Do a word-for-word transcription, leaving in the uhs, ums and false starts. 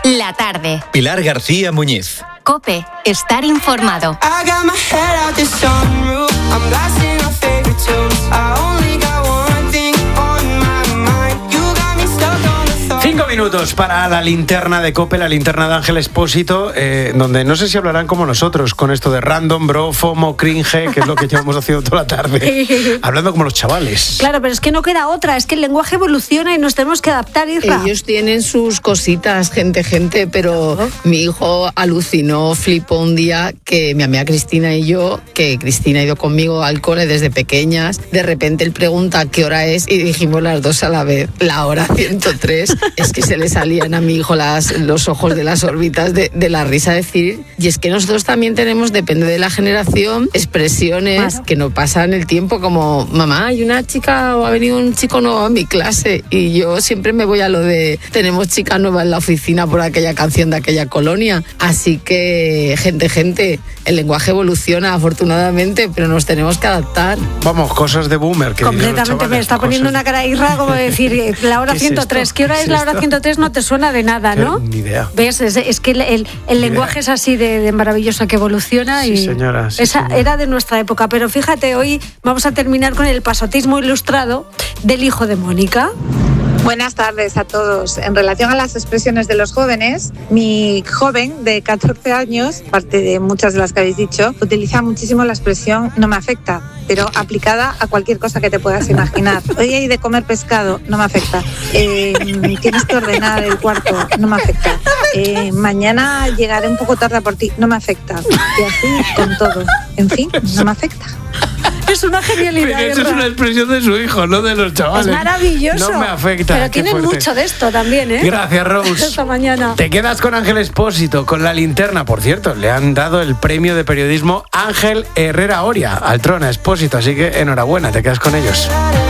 La tarde. Pilar García Muñiz. COPE. Estar informado. Cinco minutos para la linterna de COPE, la linterna de Ángel Expósito, eh, donde no sé si hablarán como nosotros con esto de random, bro, FOMO, cringe, que es lo que llevamos haciendo toda la tarde, hablando como los chavales. Claro, pero es que no queda otra, es que el lenguaje evoluciona y nos tenemos que adaptar, Isra. Ellos tienen sus cositas, gente, gente, pero mi hijo alucinó, flipó un día que mi amiga Cristina y yo, que Cristina ha ido conmigo al cole desde pequeñas, de repente él pregunta qué hora es y dijimos las dos a la vez, la hora ciento tres. Es que se le salían a mi hijo las, los ojos de las órbitas de, de la risa decir, y es que nosotros también tenemos, depende de la generación, expresiones claro. que no pasan el tiempo, como mamá, hay una chica o ha venido un chico nuevo a mi clase, y yo siempre me voy a lo de tenemos chica nueva en la oficina por aquella canción de aquella colonia. Así que gente, gente, el lenguaje evoluciona afortunadamente, pero nos tenemos que adaptar. Vamos, cosas de boomer. Que completamente, me está poniendo una cara Isra como decir la hora ciento tres, ¿qué hora es la hora ciento tres? No te suena de nada, ¿no? Ni idea. ¿Ves? Es, es que el, el, el lenguaje es así de, de maravilloso que evoluciona sí, y señora, sí, esa señora. Era de nuestra época. Pero fíjate, hoy vamos a terminar con el pasotismo ilustrado del hijo de Mónica. Buenas tardes a todos. En relación a las expresiones de los jóvenes, mi joven de catorce años, aparte de muchas de las que habéis dicho, utiliza muchísimo la expresión no me afecta, pero aplicada a cualquier cosa que te puedas imaginar. Hoy hay de comer pescado, no me afecta. Eh, tienes que ordenar el cuarto, no me afecta. Eh, mañana llegaré un poco tarde por ti, no me afecta. Y así con todo. En fin, no me afecta. Es una genialidad. Pero eso es una expresión de su hijo, no de los chavales. Es maravilloso. No me afecta. Pero tienen mucho de esto también, ¿eh? Gracias, Rose. Hasta mañana. Te quedas con Ángel Expósito, con la linterna. Por cierto, le han dado el premio de periodismo Ángel Herrera Oria al Trona Expósito, así que enhorabuena, te quedas con ellos.